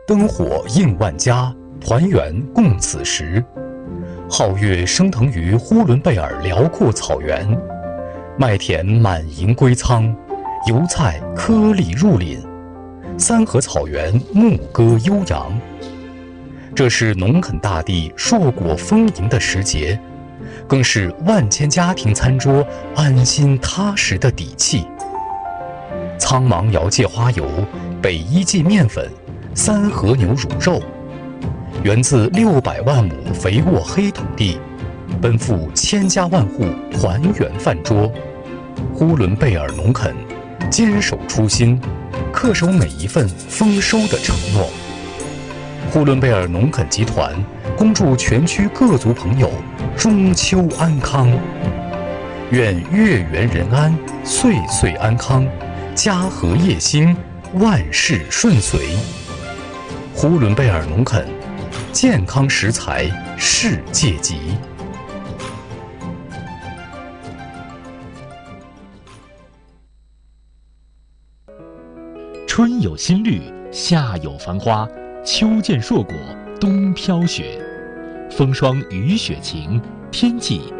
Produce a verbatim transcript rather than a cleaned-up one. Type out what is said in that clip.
灯火映万家，团圆共此时。皓月升腾于呼伦贝尔辽阔草原，麦田满盈归仓，油菜颗粒入林，三河草原牧歌悠扬。这是农垦大地硕果丰盈的时节，更是万千家庭餐桌安心踏实的底气。苍芒摇界花油，北一界面粉，三和牛乳肉，源自六百万亩肥沃黑土地，奔赴千家万户，团圆饭桌。呼伦贝尔农垦坚守初心，恪守每一份丰收的承诺。呼伦贝尔农垦集团恭祝全区各族朋友中秋安康，愿月圆人安，岁岁安康，家和业兴，万事顺遂。呼伦贝尔农垦，健康食材世界级。 春有新绿，夏有繁花，秋见硕果，冬飘雪。风霜雨雪晴，天气